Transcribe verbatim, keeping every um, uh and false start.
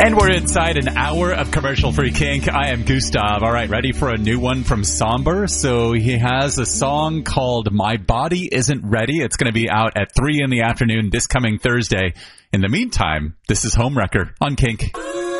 And we're inside an hour of commercial-free kink. I am Gustav. All right, ready for a new one from Somber? So he has a song called My Body Isn't Ready. It's going to be out at three in the afternoon this coming Thursday. In the meantime, this is Homewrecker on Kink.